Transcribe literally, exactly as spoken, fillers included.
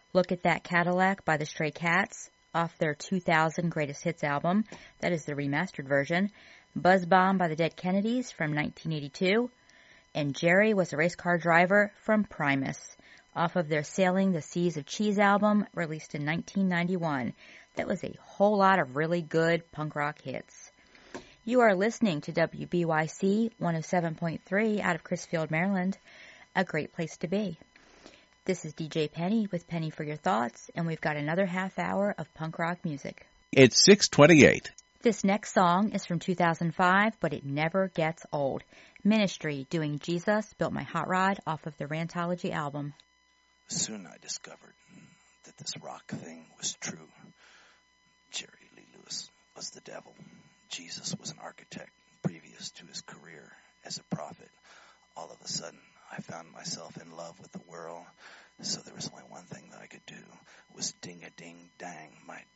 Look at That Cadillac by the Stray Cats off their two thousand Greatest Hits album. That is the remastered version. Buzz Bomb by the Dead Kennedys from nineteen eighty-two. And Jerry Was a Race Car Driver from Primus off of their Sailing the Seas of Cheese album released in nineteen ninety-one. That was a whole lot of really good punk rock hits. You are listening to W B Y C one oh seven point three out of Crisfield, Maryland, a great place to be. This is D J Penny with Penny for Your Thoughts, and we've got another half hour of punk rock music. It's six twenty-eight. This next song is from two thousand five, but it never gets old. Ministry doing Jesus Built My Hot Rod off of the Rantology album. Soon I discovered that this rock thing was true. Jerry Lee Lewis was the devil. Jesus was an architect previous to his career as a prophet. All of a sudden, I found myself in love with the world, so there was only one thing that I could do, was ding-a-ding-dang my